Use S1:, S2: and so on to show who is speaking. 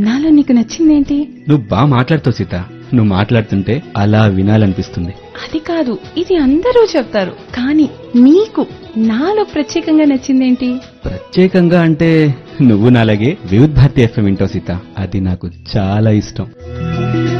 S1: నాలో నీకు నచ్చిందేంటి?
S2: నువ్వు బాగా మాట్లాడుతావు సీత. నువ్వు మాట్లాడుతుంటే అలా వినాలనిపిస్తుంది.
S1: అది కాదు, ఇది అందరూ చెప్తారు, కానీ నీకు నాలో ప్రత్యేకంగా నచ్చిందేంటి?
S2: ప్రత్యేకంగా అంటే నువ్వు నాలాగే వివిధ భారతి ఎఫ్ఎం వింటావు సీత. అది నాకు చాలా ఇష్టం.